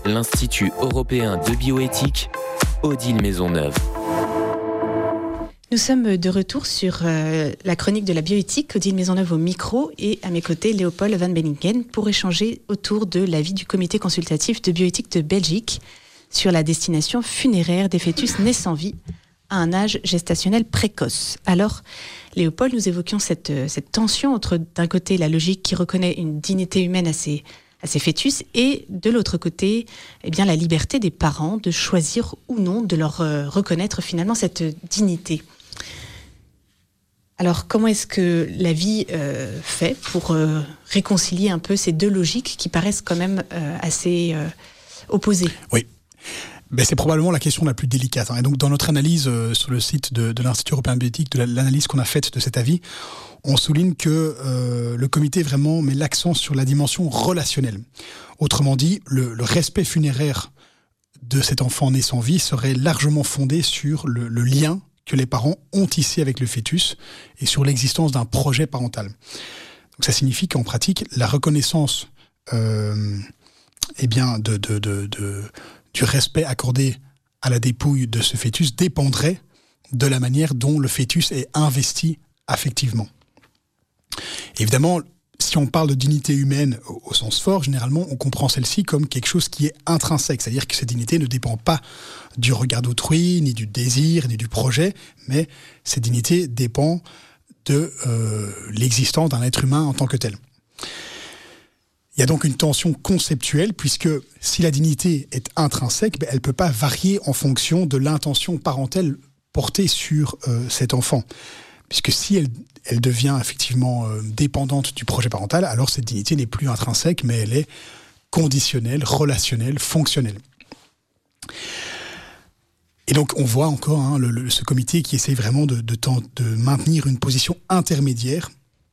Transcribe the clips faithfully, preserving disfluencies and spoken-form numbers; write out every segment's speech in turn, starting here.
l'Institut européen de bioéthique, Odile Maisonneuve. Nous sommes de retour sur euh, la chronique de la bioéthique, Odile Maisonneuve au micro, et à mes côtés Léopold van Bellingen pour échanger autour de l'avis du comité consultatif de bioéthique de Belgique sur la destination funéraire des fœtus nés sans vie à un âge gestationnel précoce. Alors, Léopold, nous évoquions cette, cette tension entre, d'un côté, la logique qui reconnaît une dignité humaine à ces, à ces fœtus, et de l'autre côté, eh bien, la liberté des parents de choisir ou non de leur euh, reconnaître finalement cette dignité. Alors, comment est-ce que la vie euh, fait pour euh, réconcilier un peu ces deux logiques qui paraissent quand même euh, assez euh, opposées ? Oui. Ben, c'est probablement la question la plus délicate. Hein. Et donc, dans notre analyse euh, sur le site de, de l'Institut européen de bioéthique, de la, l'analyse qu'on a faite de cet avis, on souligne que euh, le comité vraiment met l'accent sur la dimension relationnelle. Autrement dit, le, le respect funéraire de cet enfant né sans vie serait largement fondé sur le, le lien que les parents ont tissé avec le fœtus et sur l'existence d'un projet parental. Donc, ça signifie qu'en pratique, la reconnaissance euh, eh bien, de... de, de, de du respect accordé à la dépouille de ce fœtus dépendrait de la manière dont le fœtus est investi affectivement. Évidemment, si on parle de dignité humaine au, au sens fort, généralement, on comprend celle-ci comme quelque chose qui est intrinsèque, c'est-à-dire que cette dignité ne dépend pas du regard d'autrui, ni du désir, ni du projet, mais cette dignité dépend de euh, l'existence d'un être humain en tant que tel. Il y a donc une tension conceptuelle, puisque si la dignité est intrinsèque, ben, elle ne peut pas varier en fonction de l'intention parentale portée sur euh, cet enfant. Puisque si elle, elle devient effectivement euh, dépendante du projet parental, alors cette dignité n'est plus intrinsèque, mais elle est conditionnelle, relationnelle, fonctionnelle. Et donc on voit encore hein, le, le, ce comité qui essaie vraiment de, de, de maintenir une position intermédiaire,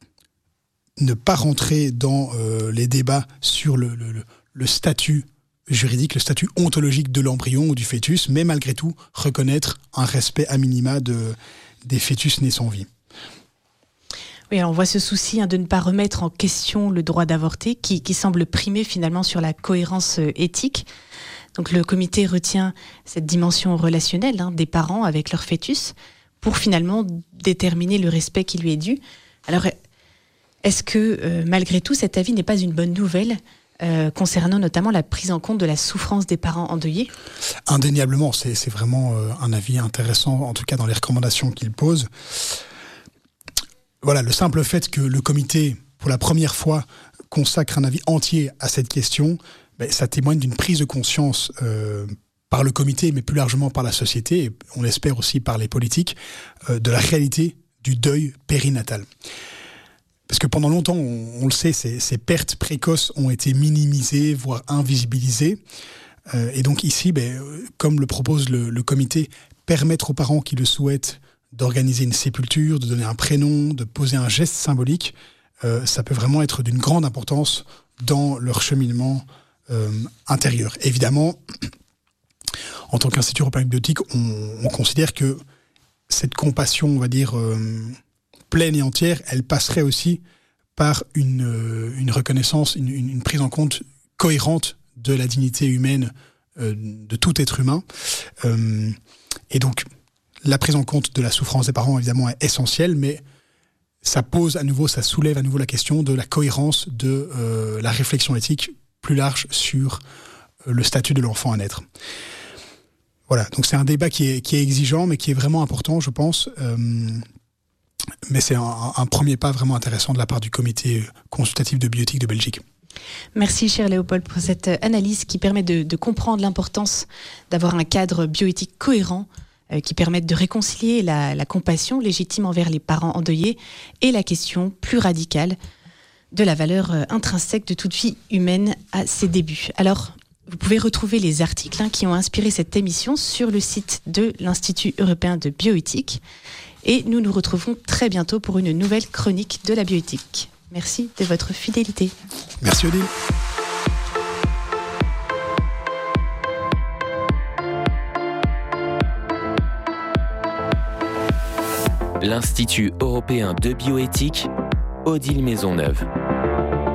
ne pas rentrer dans euh, les débats sur le, le, le statut juridique, le statut ontologique de l'embryon ou du fœtus, mais malgré tout reconnaître un respect à minima de, des fœtus nés sans vie. Oui, alors on voit ce souci hein, de ne pas remettre en question le droit d'avorter qui, qui semble primer finalement sur la cohérence euh, éthique. Donc le comité retient cette dimension relationnelle hein, des parents avec leur fœtus pour finalement déterminer le respect qui lui est dû. Alors, est-ce que, euh, malgré tout, cet avis n'est pas une bonne nouvelle euh, concernant notamment la prise en compte de la souffrance des parents endeuillés ? Indéniablement, c'est, c'est vraiment euh, un avis intéressant, en tout cas dans les recommandations qu'il pose. Voilà, le simple fait que le comité, pour la première fois, consacre un avis entier à cette question, ben, ça témoigne d'une prise de conscience euh, par le comité, mais plus largement par la société, et on l'espère aussi par les politiques, euh, de la réalité du deuil périnatal. Parce que pendant longtemps, on, on le sait, ces, ces pertes précoces ont été minimisées, voire invisibilisées. Euh, et donc ici, ben, comme le propose le, le comité, permettre aux parents qui le souhaitent d'organiser une sépulture, de donner un prénom, de poser un geste symbolique, euh, ça peut vraiment être d'une grande importance dans leur cheminement euh, intérieur. Évidemment, en tant qu'Institut européen de bioéthique, on, on considère que cette compassion, on va dire... Euh, pleine et entière, elle passerait aussi par une, euh, une reconnaissance, une, une, une prise en compte cohérente de la dignité humaine euh, de tout être humain. Euh, et donc, la prise en compte de la souffrance des parents, évidemment, est essentielle, mais ça pose à nouveau, ça soulève à nouveau la question de la cohérence de euh, la réflexion éthique plus large sur euh, le statut de l'enfant à naître. Voilà, donc c'est un débat qui est, qui est exigeant, mais qui est vraiment important, je pense. Euh, Mais c'est un, un premier pas vraiment intéressant de la part du comité consultatif de bioéthique de Belgique. Merci cher Léopold pour cette analyse qui permet de, de comprendre l'importance d'avoir un cadre bioéthique cohérent euh, qui permette de réconcilier la, la compassion légitime envers les parents endeuillés et la question plus radicale de la valeur euh, intrinsèque de toute vie humaine à ses débuts. Alors, vous pouvez retrouver les articles hein, qui ont inspiré cette émission sur le site de l'Institut européen de bioéthique. Et nous nous retrouvons très bientôt pour une nouvelle chronique de la bioéthique. Merci de votre fidélité. Merci Odile. L'Institut européen de bioéthique, Odile Maisonneuve.